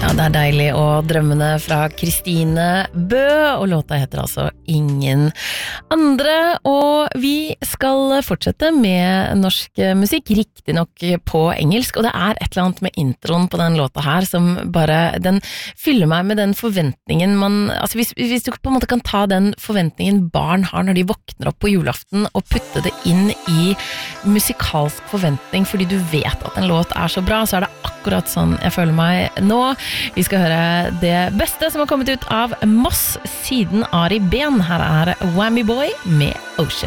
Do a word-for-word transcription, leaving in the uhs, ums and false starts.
Ja, det er deilig og drømmene fra Kristine Bø, og låta heter altså Ingen andre, og vi skal fortsette med norsk musikk, riktig nok på engelsk, og det er et eller annet med introen på den låta her som bare, den fyller meg med den forventningen man, altså hvis, hvis du på en måte kan ta den forventningen barn har når de våkner opp på julaften og putte det inn i musikalsk forventning, fordi du vet at en låt er så bra, så er det akkurat sånn jeg føler meg nå. Vi skal høre det beste som har kommet ut av Moss siden Ari Ben. Her er Whammy Boy med Ocean.